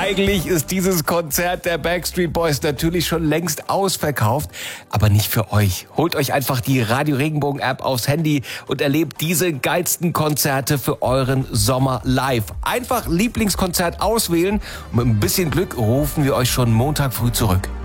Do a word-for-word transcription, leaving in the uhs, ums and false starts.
Eigentlich ist dieses Konzert der Backstreet Boys natürlich schon längst ausverkauft, aber nicht für euch. Holt euch einfach die Radio Regenbogen App aufs Handy und erlebt diese geilsten Konzerte für euren Sommer live. Einfach Lieblingskonzert auswählen und mit ein bisschen Glück rufen wir euch schon Montag früh zurück.